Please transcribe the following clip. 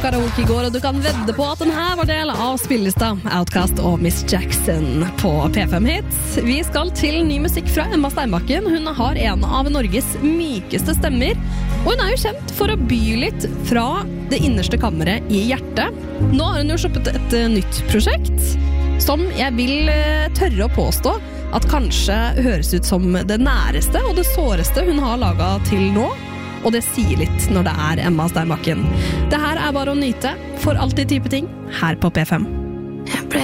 karaoke i går, og du kan vedde på at den her var del av spillelista Outkast og Miss Jackson på P5 Hits. Vi skal til ny musikk fra Emma Steinbakken. Hun har en av Norges mykeste stemmer, og hun er jo kjent for å by litt fra det innerste kammeret i hjertet. Nå har hun jo sluppet et nytt prosjekt, som jeg vil tørre å påstå at kanskje høres ut som det næreste og det såreste hun har laget til nå. Og det sier litt når det er Emma Steinbakken. Det her er bare å nyte for alltid type ting her på P5.